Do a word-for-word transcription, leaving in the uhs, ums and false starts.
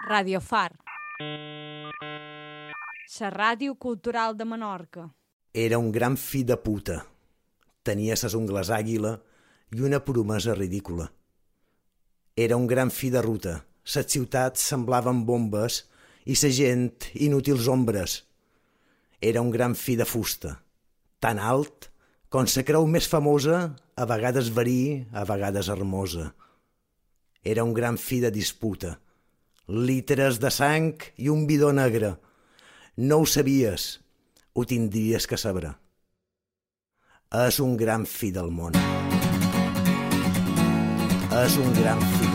Radio Far, la ràdio cultural de Menorca. Era un gran fill de puta. Tenia ses ungles àguila i una promesa ridícula. Era un gran fill de ruta. Ses ciutats semblaven bombes i sa gent inútils ombres. Era un gran fill de fusta, tan alt com sa creu més famosa, a vegades verí, a vegades hermosa. Era un gran fill de disputa, litres de sang i un bidó negre. No ho sabies, ho tindries que saber. És un gran fill del món. És un gran fill.